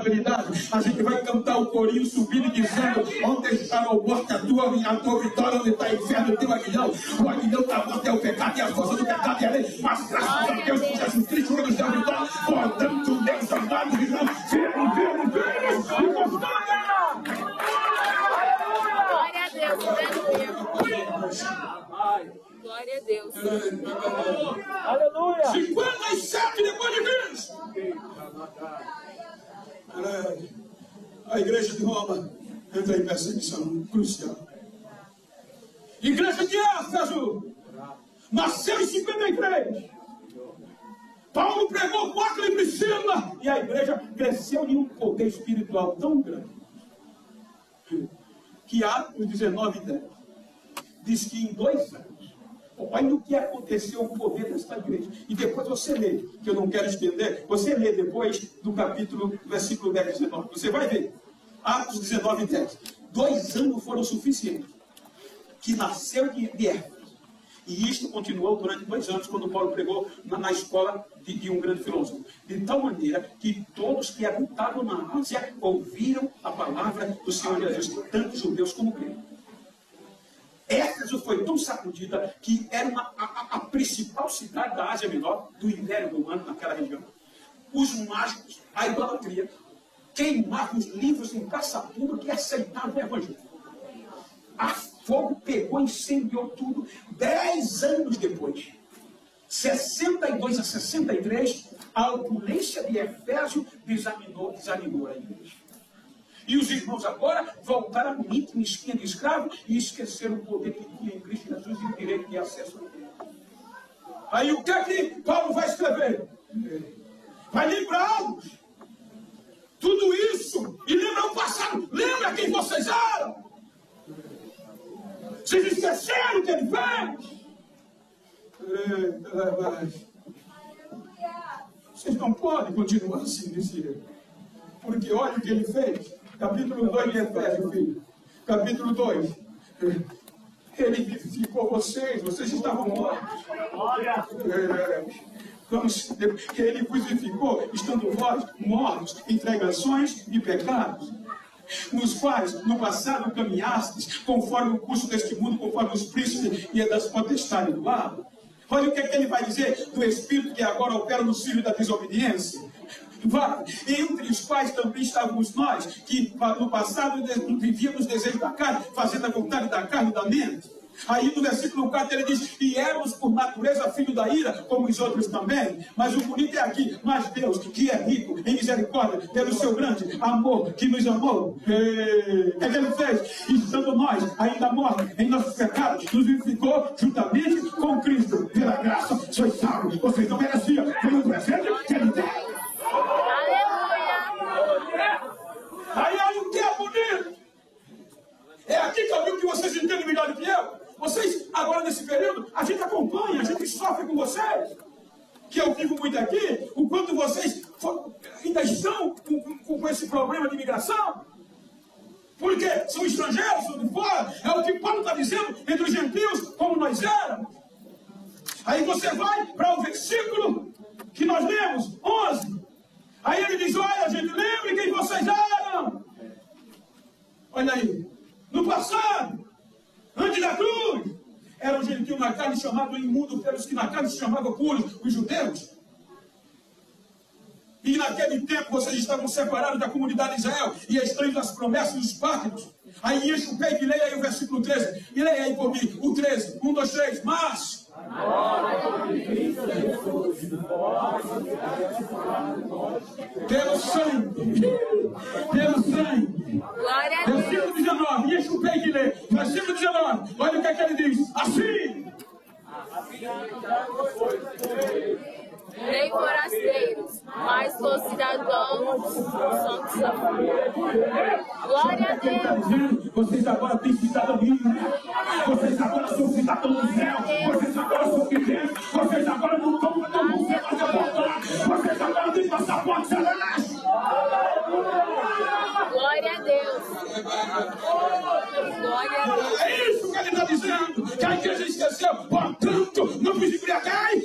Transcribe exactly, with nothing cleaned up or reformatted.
responsabilidade. A gente vai cantar o corinho subindo e dizendo: onde está o morte, a tua, a tua vitória, onde está o inferno, o teu aguilhão. O aguilhão da morte é o pecado e a força do pecado é a lei. Mas graças a Deus, por Jesus Cristo, que nos deu a vitória. Portanto, Deus amado, irmão, firme, firme, firme, e constante. Glória a Deus, glória a Deus. Aleluia. cinquenta e sete depois de Cristo. A igreja de Roma entra em perseguição crucial. Igreja de Éfeso nasceu em cinquenta e três. Paulo pregou quatro em Priscila e a igreja cresceu em um poder espiritual tão grande que Atos dezenove, dez diz que em dois anos, olha o que aconteceu o poder desta igreja. E depois você lê, que eu não quero estender, você lê depois do capítulo, versículo dez, dezenove. Você vai ver. Atos dezenove, dez. Dois anos foram suficientes. Que nasceu de Éfeso. E isto continuou durante dois anos, quando Paulo pregou na, na escola de, de um grande filósofo. De tal maneira que todos que habitavam na Ásia ouviram a palavra do Senhor Jesus, tanto judeus como gregos. Éfeso foi tão sacudida que era uma, a, a principal cidade da Ásia Menor, do Império Romano, naquela região. Os mágicos, a idolatria, queimavam os livros em praça pública e aceitavam o evangelho. A fogo pegou, incendiou tudo. Dez anos depois, sessenta e dois a sessenta e três, a opulência de Éfeso desanimou, desanimou a igreja. E os irmãos agora voltaram à mente mesquinha de escravo e esqueceram o poder que tinha em Cristo Jesus e o direito de acesso a Deus. Aí o que é que Paulo vai escrever? Vai lembrá-los. Tudo isso. E lembra o passado. Lembra quem vocês eram. Vocês esqueceram o que ele fez. Vocês não podem continuar assim, disse ele. Porque olha o que ele fez. Capítulo dois de Efésios, filho. Capítulo dois. Ele vivificou vocês, vocês estavam mortos. Vamos, ele vivificou, estando vós mortos em transgressões e pecados, nos quais no passado caminhastes, conforme o curso deste mundo, conforme os príncipes e das potestades do ar. Olha o que, é que ele vai dizer do Espírito que agora opera no filho da desobediência. Vai, entre os quais também estávamos nós, que no passado vivíamos os desejos da carne, fazendo a vontade da carne e da mente. Aí no versículo quatro ele diz: e éramos por natureza filho da ira, como os outros também. Mas o bonito é aqui: mas Deus, que é rico em misericórdia, pelo seu grande amor que nos amou. O que ele fez? Estando nós ainda mortos em nossos pecados, nos vivificou juntamente com Cristo. Pela graça sois salvos. Vocês não mereciam, foi um presente que ele deu. Aleluia. Aí olha o que é bonito. É aqui que eu digo que vocês entendem melhor do que eu. Vocês, agora nesse período, a gente acompanha, a gente sofre com vocês. Que eu vivo muito aqui, o quanto vocês for, ainda estão com, com, com esse problema de imigração. Porque são estrangeiros, são de fora. É o que Paulo está dizendo entre os gentios, como nós éramos. Aí você vai para o versículo que nós lemos, onze. Aí ele diz: olha, gente, lembre quem vocês eram. Olha aí, no passado, antes da cruz, era um gentio na carne chamado imundo pelos que na carne se chamavam puros, os judeus. E naquele tempo vocês estavam separados da comunidade de Israel e estranhos das promessas dos pactos. Aí enche o peito e leia aí o versículo treze. E leia aí por mim, o treze. Um, dois, três. Mas pelo sangue, pelo sangue. Glória a Deus. Versículo dezenove, enche o peito e lê. Versículo dezenove, olha o que é que ele diz. Assim. Nem forasteiros, mas sou cidadão do Santo Santo. Glória a Deus. Vocês agora têm cidadania. Vocês agora são cidadãos do céu. Vocês agora são crentes. Vocês agora não estão no céu mais apontar. Vocês agora têm passaporte celeste. Glória a Deus. Glória a Deus. É isso que ele está dizendo. Que a igreja esqueceu. Portanto, não vos embriagueis